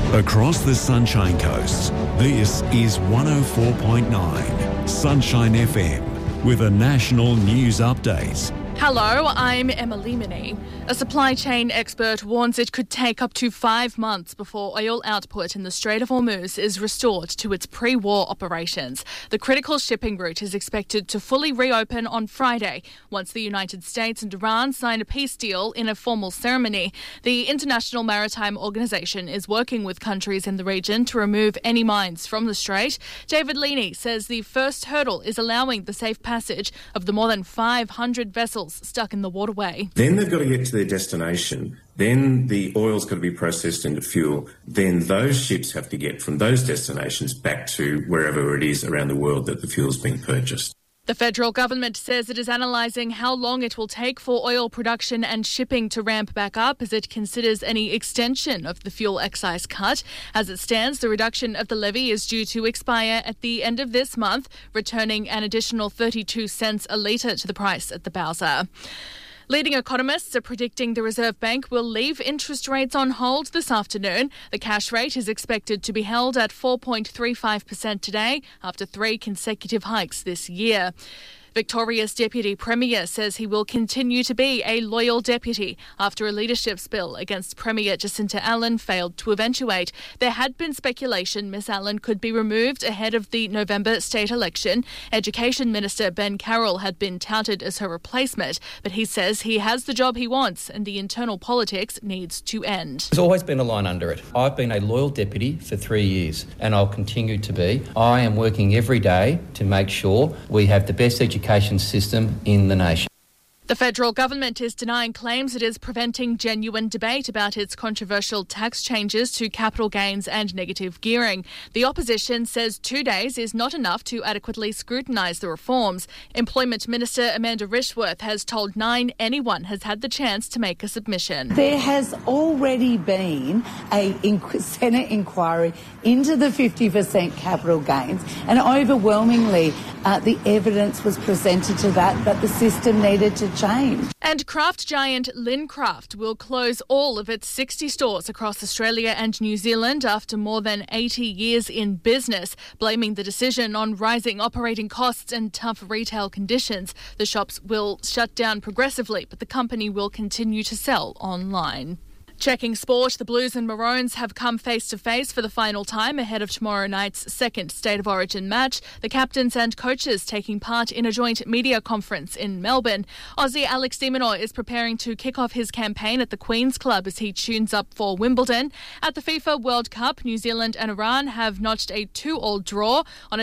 Across the Sunshine Coast, this is 104.9 Sunshine FM with a national news update. Hello, I'm Emily Minnie. A supply chain expert warns it could take up to 5 months before oil output in the Strait of Hormuz is restored to its pre-war operations. The critical shipping route is expected to fully reopen on Friday once the United States and Iran sign a peace deal in a formal ceremony. The International Maritime Organization is working with countries in the region to remove any mines from the strait. David Leaney says the first hurdle is allowing the safe passage of the more than 500 vessels stuck in the waterway. Then they've got to get to their destination. Then the oil's got to be processed into fuel. Then those ships have to get from those destinations back to wherever it is around the world that the fuel's being purchased. The federal government says it is analysing how long it will take for oil production and shipping to ramp back up as it considers any extension of the fuel excise cut. As it stands, the reduction of the levy is due to expire at the end of this month, returning an additional 32 cents a litre to the price at the bowser. Leading economists are predicting the Reserve Bank will leave interest rates on hold this afternoon. The cash rate is expected to be held at 4.35% today after 3 consecutive hikes this year. Victoria's Deputy Premier says he will continue to be a loyal deputy after a leadership spill against Premier Jacinta Allen failed to eventuate. There had been speculation Miss Allen could be removed ahead of the November state election. Education Minister Ben Carroll had been touted as her replacement, but he says he has the job he wants and the internal politics needs to end. There's always been a line under it. I've been a loyal deputy for 3 years and I'll continue to be. I am working every day to make sure we have the best education system in the nation. The federal government is denying claims it is preventing genuine debate about its controversial tax changes to capital gains and negative gearing. The opposition says 2 days is not enough to adequately scrutinise the reforms. Employment Minister Amanda Rishworth has told Nine anyone has had the chance to make a submission. There has already been a Senate inquiry into the 50% capital gains, and overwhelmingly the evidence was presented to that the system needed to change. And craft giant Lincraft will close all of its 60 stores across Australia and New Zealand after more than 80 years in business, blaming the decision on rising operating costs and tough retail conditions. The shops will shut down progressively, but the company will continue to sell online. Checking sport, the Blues and Maroons have come face-to-face for the final time ahead of tomorrow night's second State of Origin match. The captains and coaches taking part in a joint media conference in Melbourne. Aussie Alex de Minaur is preparing to kick off his campaign at the Queen's Club as he tunes up for Wimbledon. At the FIFA World Cup, New Zealand and Iran have notched a 2-2 draw on a